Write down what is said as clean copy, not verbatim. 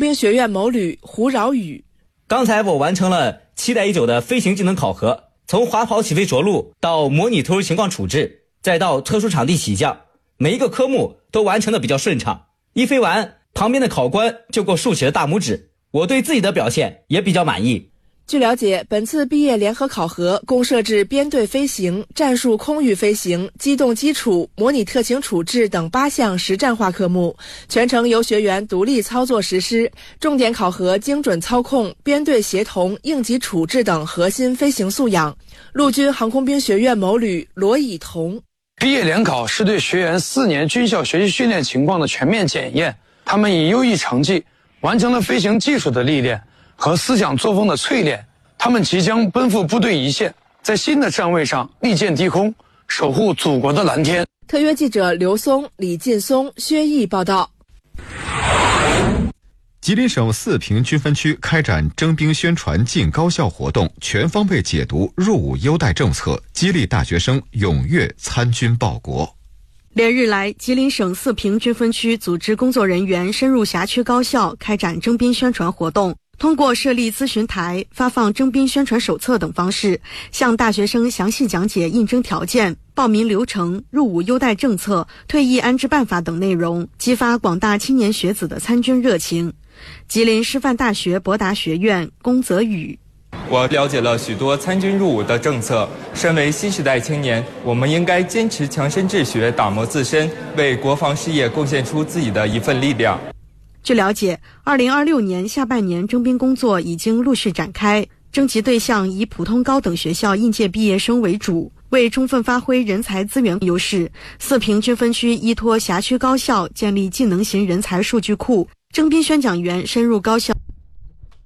兵学院某旅胡饶宇。 刚才我完成了期待已久的飞行技能考核，从滑跑起飞着陆到模拟特殊情况处置，再到特殊场地起降，每一个科目都完成的比较顺畅。一飞完，旁边的考官就给我竖起了大拇指，我对自己的表现也比较满意。 据了解，本次毕业联合考核共设置编队飞行、战术空域飞行、机动基础、模拟特情处置等8项实战化科目，全程由学员独立操作实施，重点考核精准操控、编队协同、应急处置等核心飞行素养。陆军航空兵学院某旅罗以彤。 毕业联考是对学员4年军校学习训练情况的全面检验，他们以优异成绩完成了飞行技术的历练和思想作风的淬炼，他们即将奔赴部队一线，在新的站位上力荐低空，守护祖国的蓝天。 特约记者刘松、李劲松、薛毅报道。 吉林省四平军分区开展征兵宣传进高校活动，全方位解读入伍优待政策，激励大学生踊跃参军报国。 连日来，吉林省四平军分区组织工作人员深入辖区高校开展征兵宣传活动，通过设立咨询台、发放征兵宣传手册等方式，向大学生详细讲解应征条件、报名流程、入伍优待政策、退役安置办法等内容，激发广大青年学子的参军热情。吉林师范大学博达学院龚泽宇： 我了解了许多参军入伍的政策。身为新时代青年，我们应该坚持强身治学，打磨自身，为国防事业贡献出自己的一份力量。 据了解，2026年下半年征兵工作已经陆续展开，征集对象以普通高等学校应届毕业生为主。为充分发挥人才资源优势，四平军分区依托辖区高校建立技能型人才数据库，征兵宣讲员深入高校